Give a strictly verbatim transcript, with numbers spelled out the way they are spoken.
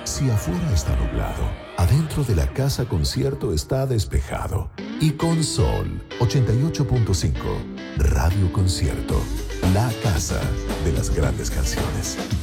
Si afuera está nublado, adentro de la casa concierto está despejado. Y con Sol ochenta y ocho punto cinco, Radio Concierto, la casa de las grandes canciones.